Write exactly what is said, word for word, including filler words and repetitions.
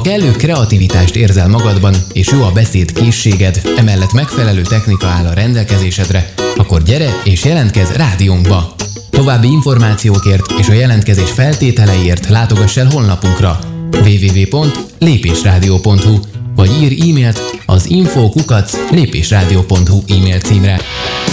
Ha kellő kreativitást érzel magadban, és jó a beszéd készséged, emellett megfelelő technika áll a rendelkezésedre, akkor gyere és jelentkezz rádiónkba! További információkért és a jelentkezés feltételeiért látogass el honlapunkra double-u double-u double-u pont lépésrádió pont hu vagy ír e-mailt az info kukac lépésrádió pont hu e-mail címre.